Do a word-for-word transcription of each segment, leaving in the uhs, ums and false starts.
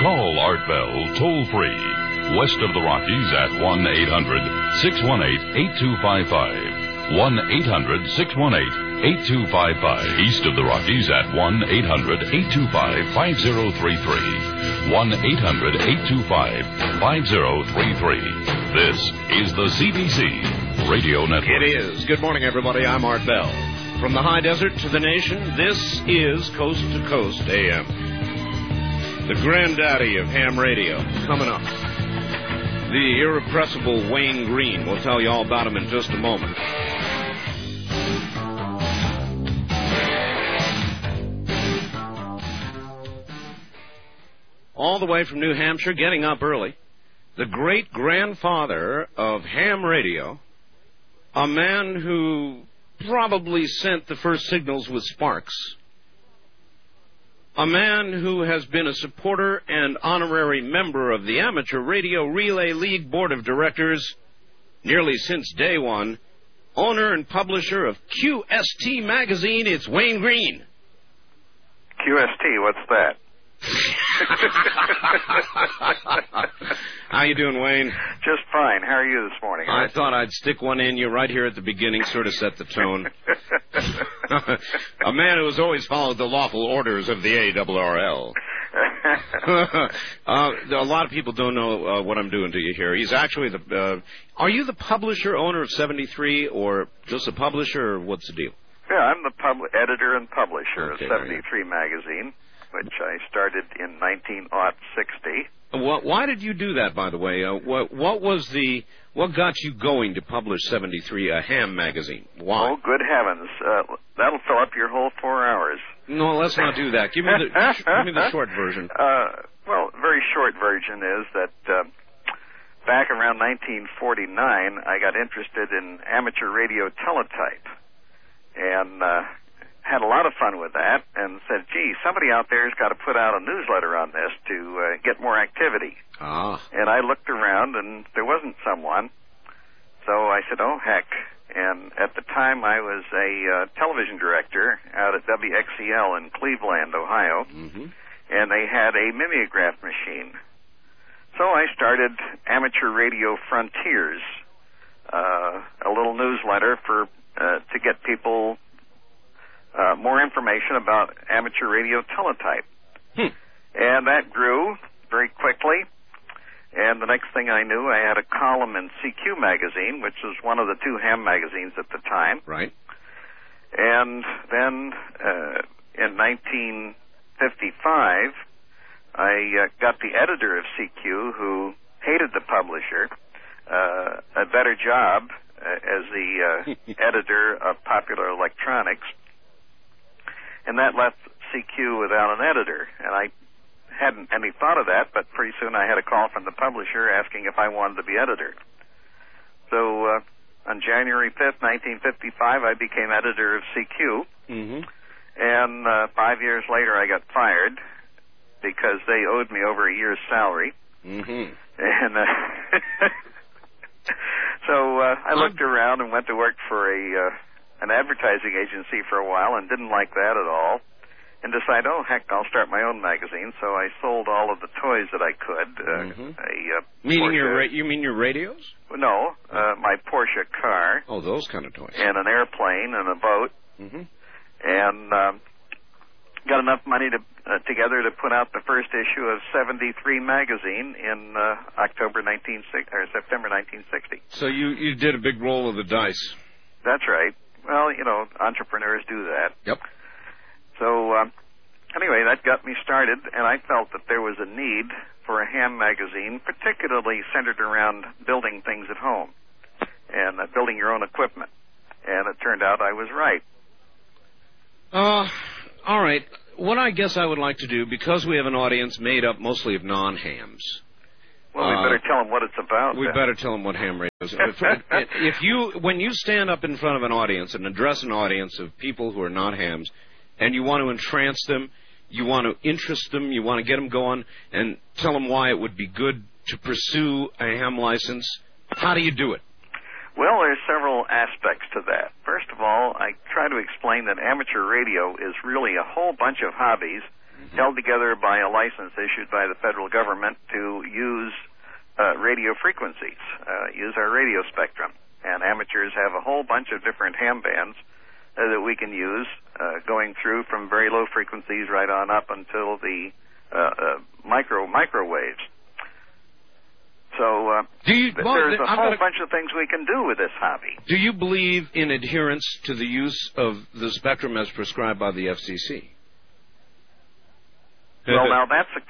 Call Art Bell toll-free. West of the Rockies at one eight hundred six one eight eight two five five. one eight hundred six one eight eight two five five. East of the Rockies at one eight hundred eight two five five zero three three. one eight hundred eight two five five zero three three. This is the C B C Radio Network. It is. Good morning, everybody. I'm Art Bell. From the high desert to the nation, this is Coast to Coast A M. The granddaddy of ham radio. Coming up, the irrepressible Wayne Green. We'll tell you all about him in just a moment. All the way from New Hampshire, getting up early, the great-grandfather of ham radio, a man who probably sent the first signals with sparks, a man who has been a supporter and honorary member of the Amateur Radio Relay League Board of Directors nearly since day one, owner and publisher of Q S T Magazine, it's Wayne Green. Q S T, what's that? How you doing, Wayne? Just fine. How are you this morning? I thought I'd stick one in you right here at the beginning, sort of set the tone. A man who has always followed the lawful orders of the A R R L. uh, a lot of people don't know uh, what I'm doing to you here. He's actually the... Uh, are you the publisher, owner of seventy-three, or just a publisher, or what's the deal? Yeah, I'm the pub- editor and publisher okay, of seventy-three magazine, which I started in nineteen sixty. What, why did you do that, by the way? Uh, what, what was the... What got you going to publish seventy-three, a ham magazine? Why? Oh, good heavens. Uh, that'll fill up your whole four hours. No, let's not do that. Give me the, give me the short version. Uh, well, very short version is that uh, back around nineteen forty-nine, I got interested in amateur radio teletype. And... Uh, had a lot of fun with that and said, gee, somebody out there has got to put out a newsletter on this to uh, get more activity. Ah. And I looked around and there wasn't someone. So I said, oh, heck. And at the time I was a uh, television director out at W X E L in Cleveland, Ohio. Mm-hmm. And they had a mimeograph machine. So I started Amateur Radio Frontiers, uh, a little newsletter for uh, to get people... Uh, more information about amateur radio teletype. Hmm. And that grew very quickly. And the next thing I knew, I had a column in C Q magazine, which was one of the two ham magazines at the time. Right. And then uh, in nineteen fifty-five, I uh, got the editor of C Q, who hated the publisher, uh, a better job uh, as the uh, editor of Popular Electronics. And that left C Q without an editor. And I hadn't any thought of that, but pretty soon I had a call from the publisher asking if I wanted to be editor. So uh, on January fifth, nineteen fifty-five, I became editor of C Q. Mm-hmm. And uh, five years later, I got fired because they owed me over a year's salary. Mm-hmm. And uh, so uh, I looked I'm... around and went to work for a... Uh, an advertising agency for a while and didn't like that at all and decided, oh, heck, I'll start my own magazine. So I sold all of the toys that I could. Uh, mm-hmm. a, uh, Meaning Porsche, your ra- you mean your radios? No, uh, my Porsche car. Oh, those kind of toys. And an airplane and a boat. Mm-hmm. And um, got enough money to uh, together to put out the first issue of seventy-three magazine in uh, October nineteen sixty or September nineteen sixty. So you, you did a big roll of the dice. That's right. Well, you know, entrepreneurs do that. Yep. So, um, anyway, that got me started, and I felt that there was a need for a ham magazine, particularly centered around building things at home and uh, building your own equipment. And it turned out I was right. Uh, all right. What I guess I would like to do, because we have an audience made up mostly of non-hams... Well, we better uh, tell them what it's about. We then. better tell them what ham radio is. If, if you, when you stand up in front of an audience and address an audience of people who are not hams, and you want to entrance them, you want to interest them, you want to get them going, and tell them why it would be good to pursue a ham license, how do you do it? Well, there's several aspects to that. First of all, I try to explain that amateur radio is really a whole bunch of hobbies held together by a license issued by the federal government to use uh, radio frequencies, uh, use our radio spectrum. And amateurs have a whole bunch of different ham bands uh, that we can use, uh, going through from very low frequencies right on up until the uh, uh, micro microwaves. So uh, do you, th- well, there's a I'm whole gonna, bunch of things we can do with this hobby. Do you believe in adherence to the use of the spectrum as prescribed by the F C C? Well, now that's a.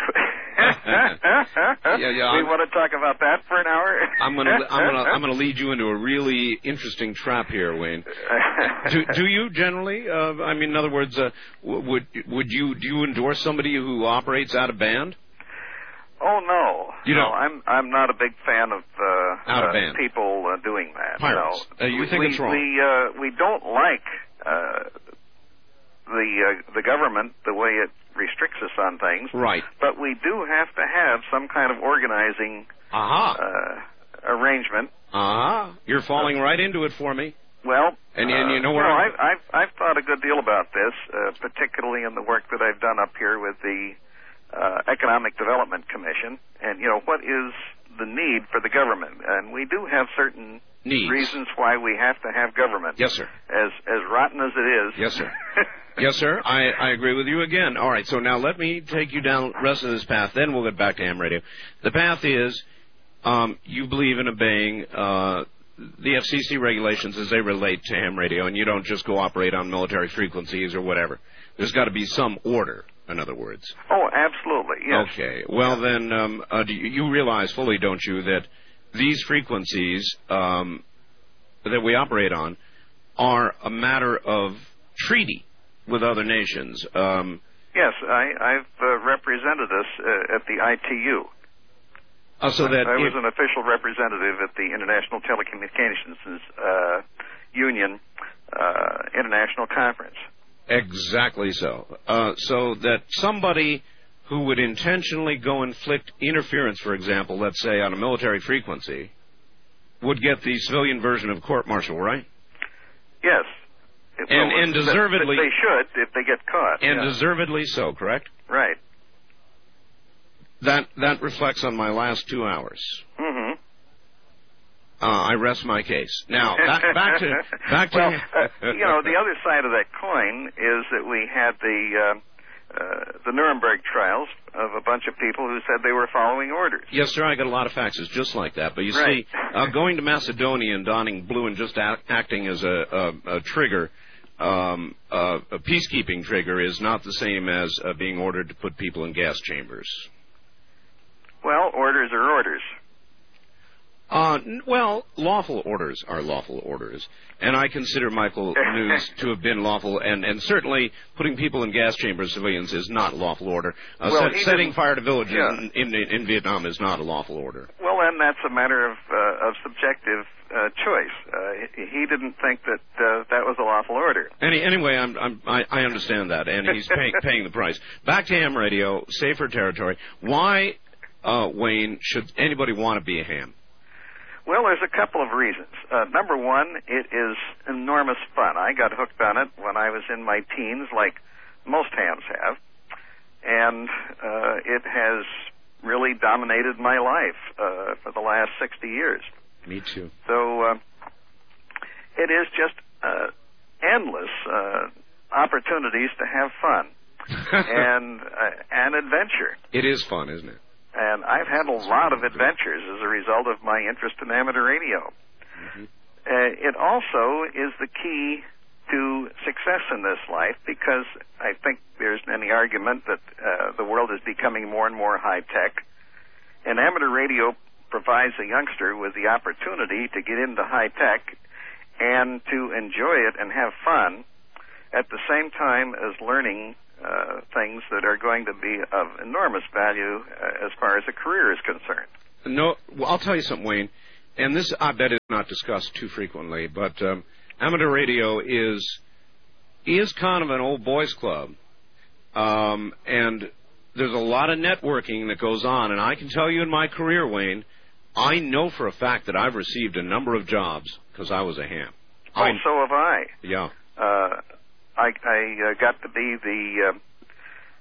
yeah, yeah. We I'm, want to talk about that for an hour. I'm gonna, I'm gonna, I'm gonna lead you into a really interesting trap here, Wayne. do, do you generally? Uh, I mean, in other words, uh, would would you do you endorse somebody who operates out of band? Oh no, you know, no, I'm I'm not a big fan of uh, out of uh, band. people uh, doing that. Pirates. No. Uh, you we, think we, it's wrong? We uh, we don't like uh, the uh, the government the way it restricts us on things. Right. But we do have to have some kind of organizing uh-huh. uh, arrangement. Ah, uh-huh. You're falling uh, right into it for me. Well, and, uh, and you know where you know, I'm... I've, I've I've thought a good deal about this, uh, particularly in the work that I've done up here with the uh, Economic Development Commission. And you know, what is the need for the government? And we do have certain needs, reasons why we have to have government. Yes, sir. As as rotten as it is. Yes, sir. Yes, sir. I, I agree with you again. All right, so now let me take you down the rest of this path. Then we'll get back to ham radio. The path is um, you believe in obeying uh, the F C C regulations as they relate to ham radio, and you don't just go operate on military frequencies or whatever. There's got to be some order, in other words. Oh, absolutely, yes. Okay. Well, yeah. then um, uh, do you, you realize fully, don't you, that these frequencies um, that we operate on are a matter of treaty with other nations. Um, yes, I, I've uh, represented us uh, at the I T U. Uh, so that I, I was if, an official representative at the International Telecommunications uh, Union uh, International Conference. Exactly so. Uh, so that somebody who would intentionally go inflict interference, for example, let's say on a military frequency, would get the civilian version of court-martial, right? Yes. And, well, and deservedly... they should if they get caught. And yeah. deservedly so, correct? Right. That that reflects on my last two hours. Mm-hmm. Uh, I rest my case. Now, back, back to... back to well, uh, you know, the other side of that coin is that we had the... Uh, Uh, the Nuremberg trials of a bunch of people who said they were following orders. Yes, sir, I got a lot of faxes just like that. But you right. see, uh, going to Macedonia and donning blue and just act, acting as a, a, a trigger, um, uh, a peacekeeping trigger, is not the same as uh, being ordered to put people in gas chambers. Well, orders are orders. Uh, well, lawful orders are lawful orders, and I consider Michael News to have been lawful, and, and certainly putting people in gas chambers, civilians, is not lawful order. Uh, well, set, setting fire to villages yeah. in, in, in Vietnam is not a lawful order. Well, then that's a matter of, uh, of subjective uh, choice. Uh, he didn't think that uh, that was a lawful order. Any, anyway, I'm, I'm, I, I understand that, and he's paying, paying the price. Back to ham radio, safer territory. Why, uh, Wayne, should anybody want to be a ham? Well, there's a couple of reasons. Uh, number one, it is enormous fun. I got hooked on it when I was in my teens, like most hams have, and uh, it has really dominated my life uh, for the last sixty years. Me too. So uh, it is just uh, endless uh, opportunities to have fun and uh, and adventure. It is fun, isn't it? And I've had a lot of adventures as a result of my interest in amateur radio. Mm-hmm. Uh, it also is the key to success in this life because I think there's any argument that uh, the world is becoming more and more high-tech. And amateur radio provides a youngster with the opportunity to get into high-tech and to enjoy it and have fun at the same time as learning Uh, things that are going to be of enormous value uh, as far as a career is concerned. No, well, I'll tell you something, Wayne, and this I bet is not discussed too frequently, but um, amateur radio is is kind of an old boys club, um, and there's a lot of networking that goes on, and I can tell you in my career, Wayne, I know for a fact that I've received a number of jobs because I was a ham. Oh, I, so have I. Yeah. Uh, I, I uh, got to be the uh,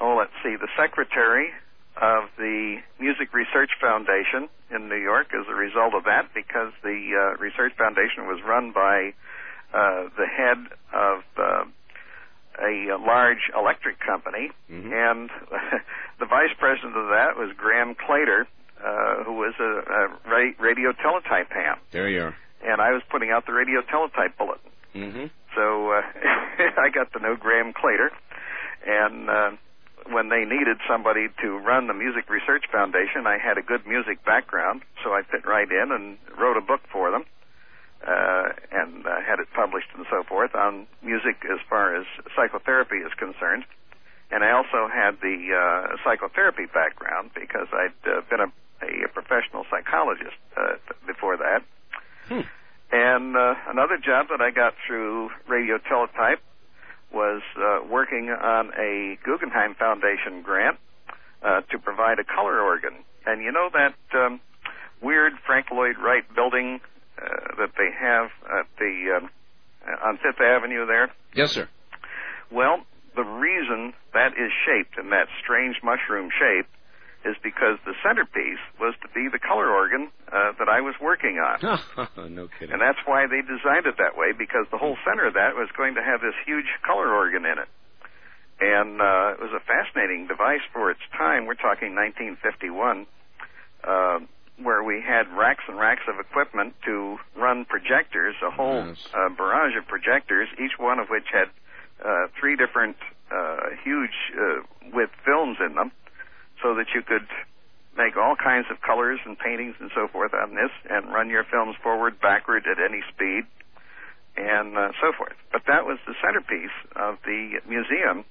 oh, let's see, the secretary of the Music Research Foundation in New York as a result of that, because the uh, Research Foundation was run by uh, the head of uh, a, a large electric company, mm-hmm. and the vice president of that was Graham Claytor, uh, who was a, a ra- radio teletype ham. There you are. And I was putting out the radio teletype bulletin. Mm-hmm. So uh, I got to know Graham Claytor, and uh, when they needed somebody to run the Music Research Foundation, I had a good music background, so I fit right in and wrote a book for them, uh, and uh, had it published and so forth on music as far as psychotherapy is concerned. And I also had the uh, psychotherapy background because I'd uh, been a, a professional psychologist uh, before that. Hmm. And uh, another job that I got through radio teletype was uh, working on a Guggenheim Foundation grant uh, to provide a color organ. And you know that um, weird Frank Lloyd Wright building uh, that they have at the um, on Fifth Avenue there? Yes, sir. Well, the reason that is shaped in that strange mushroom shape is because the centerpiece was to be the color organ uh, that I was working on. No kidding. And that's why they designed it that way, because the whole center of that was going to have this huge color organ in it. And uh, it was a fascinating device for its time. We're talking nineteen fifty-one, uh, where we had racks and racks of equipment to run projectors, a whole yes. uh, barrage of projectors, each one of which had uh, three different uh, huge uh, with films in them, so that you could make all kinds of colors and paintings and so forth on this and run your films forward, backward at any speed, and uh, so forth. But that was the centerpiece of the museum.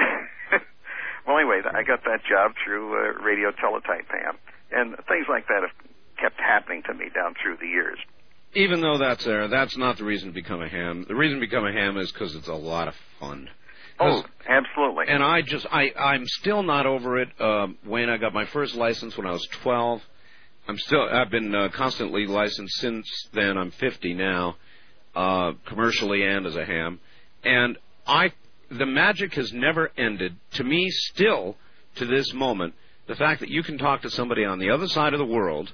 Well, anyway, I got that job through uh, radio teletype ham, and things like that have kept happening to me down through the years. Even though that's there, that's not the reason to become a ham. The reason to become a ham is because it's a lot of fun. Oh, absolutely. And I just, I, I'm still not over it. Uh, Wayne, I got my first license when I was twelve. I'm still, I've been uh, constantly licensed since then. I'm fifty now, uh, commercially and as a ham. And I, the magic has never ended. To me, still, to this moment, the fact that you can talk to somebody on the other side of the world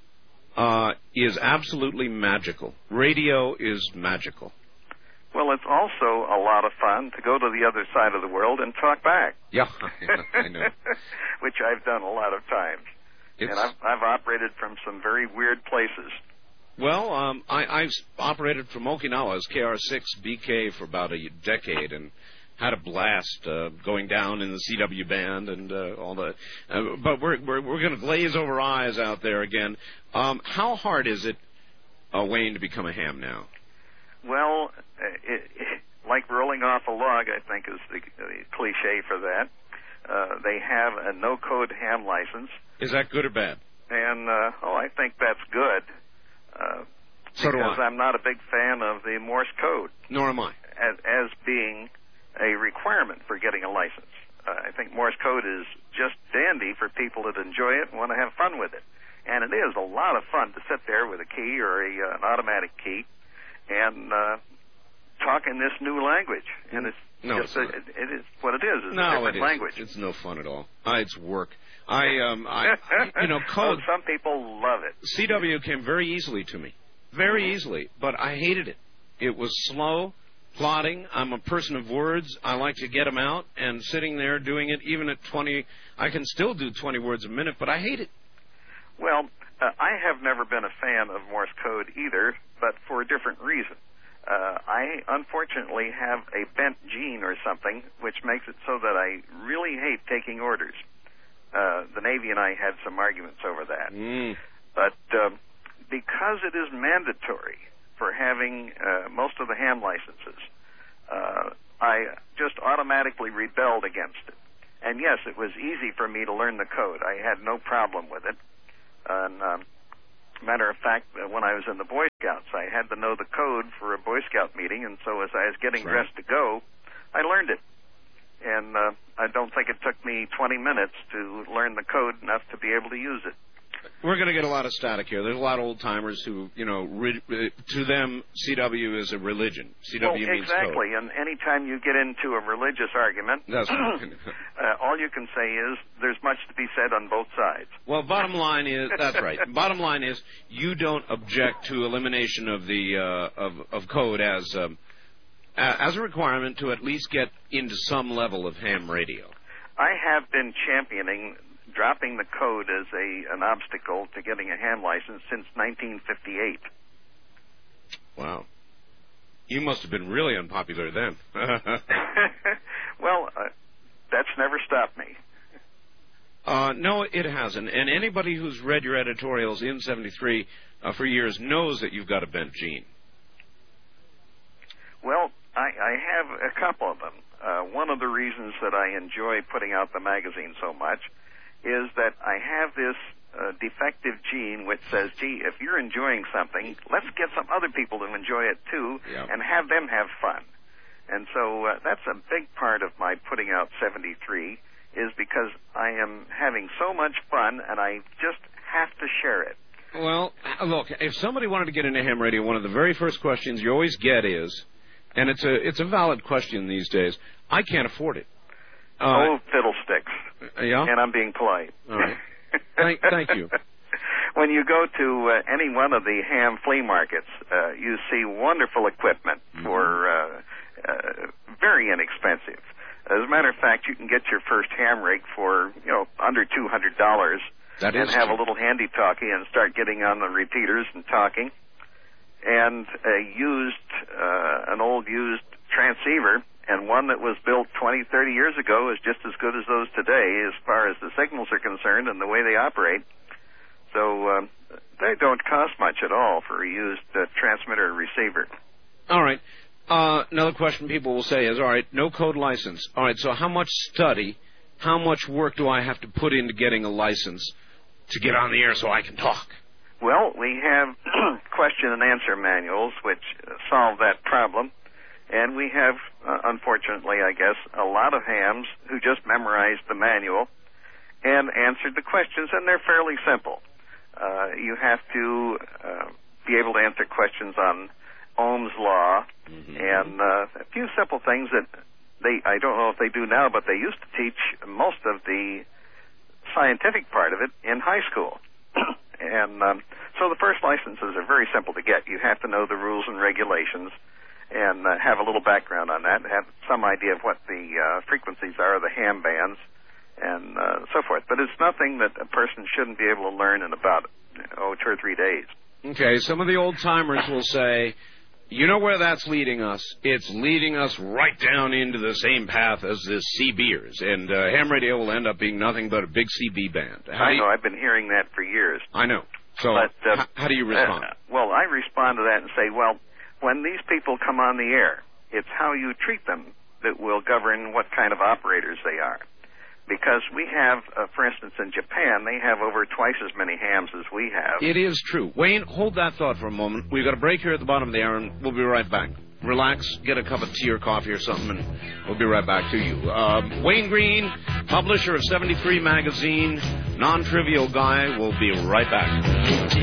uh, is absolutely magical. Radio is magical. Well, it's also a lot of fun to go to the other side of the world and talk back. Yeah, I know. Which I've done a lot of times. It's... And I've, I've operated from some very weird places. Well, um, I, I've operated from Okinawa as K R six B K for about a decade and had a blast uh, going down in the C W band and uh, all the. Uh, but we're we're, we're going to glaze over eyes out there again. Um, how hard is it, uh, Wayne, to become a ham now? Well, it, it, like rolling off a log, I think, is the, the cliche for that. Uh, they have a no-code ham license. Is that good or bad? And, uh, oh, I think that's good. Uh, so do I. Because I'm not a big fan of the Morse code. Nor am I. As, as being a requirement for getting a license. Uh, I think Morse code is just dandy for people that enjoy it and want to have fun with it. And it is a lot of fun to sit there with a key or a, uh, an automatic key and uh, talk in this new language. And it's no, just it's a, it, it is what it is. It's no, a different it language. It's no fun at all. Uh, it's work. I, um, I, you know, code. Oh, some people love it. C W came very easily to me, very mm-hmm. easily. But I hated it. It was slow, plodding. I'm a person of words. I like to get them out. And sitting there doing it, even at twenty, I can still do twenty words a minute. But I hate it. Well, uh, I have never been a fan of Morse code either, but for a different reason. Uh, I unfortunately have a bent gene or something, which makes it so that I really hate taking orders. Uh, the Navy and I had some arguments over that. Mm. But uh, because it is mandatory for having uh, most of the ham licenses, uh, I just automatically rebelled against it. And yes, it was easy for me to learn the code. I had no problem with it. And um, matter of fact, uh, when I was in the Boy Scouts, I had to know the code for a Boy Scout meeting, and so as I was getting right. dressed to go, I learned it. And uh, I don't think it took me twenty minutes to learn the code enough to be able to use it. We're going to get a lot of static here. There's a lot of old-timers who, you know, re- to them, C W is a religion. C W well, means exactly, code. And anytime you get into a religious argument, That's uh, all you can say is there's much to be said on both sides. Well, bottom line is, that's right. Bottom line is you don't object to elimination of the uh, of, of code as um, as a requirement to at least get into some level of ham radio. I have been championing dropping the code as a an obstacle to getting a ham license since nineteen fifty-eight. Wow. You must have been really unpopular then. Well, uh, that's never stopped me. Uh, no, it hasn't. And anybody who's read your editorials in seventy-three uh, for years knows that you've got a bent gene. Well, I, I have a couple of them. Uh, one of the reasons that I enjoy putting out the magazine so much is that I have this uh, defective gene which says, gee, if you're enjoying something, let's get some other people to enjoy it too, yep. and have them have fun. And so uh, that's a big part of my putting out seventy-three, is because I am having so much fun and I just have to share it. Well, look, if somebody wanted to get into ham radio, one of the very first questions you always get is, and it's a it's a valid question these days, I can't afford it. Uh, oh, fiddlesticks. Yeah? And I'm being polite. All right. Thank, thank you. When you go to uh, any one of the ham flea markets, uh, you see wonderful equipment mm-hmm. for uh, uh, very inexpensive. As a matter of fact, you can get your first ham rig for, you know, under two hundred dollars that and is have true. a little handy-talkie and start getting on the repeaters and talking. And a used, uh, an old used transceiver, and one that was built twenty, thirty years ago is just as good as those today as far as the signals are concerned and the way they operate. So um, they don't cost much at all for a used uh, transmitter or receiver. All right. Uh, another question people will say is, all right, no code license. All right, so how much study, how much work do I have to put into getting a license to get on the air so I can talk? Well, we have question and answer manuals which solve that problem. And we have, uh, unfortunately, I guess, a lot of hams who just memorized the manual and answered the questions, and they're fairly simple. Uh, you have to uh, be able to answer questions on Ohm's law mm-hmm. and uh, a few simple things that they, I don't know if they do now, but they used to teach most of the scientific part of it in high school. and um, so the first licenses are very simple to get. You have to know the rules and regulations and uh, have a little background on that, have some idea of what the uh, frequencies are of the ham bands, and uh, so forth. But it's nothing that a person shouldn't be able to learn in about, oh, two or three days. Okay, some of the old-timers will say, you know where that's leading us? It's leading us right down into the same path as the C Bers, and uh, ham radio will end up being nothing but a big C B band. How I you... know, I've been hearing that for years. I know. So but, uh, h- how do you respond? Uh, well, I respond to that and say, well, when these people come on the air, it's how you treat them that will govern what kind of operators they are. Because we have, uh, for instance, in Japan, they have over twice as many hams as we have. It is true. Wayne, hold that thought for a moment. We've got a break here at the bottom of the hour, and we'll be right back. Relax, get a cup of tea or coffee or something, and we'll be right back to you. Um, Wayne Green, publisher of seventy-three magazine, non-trivial guy, will be right back.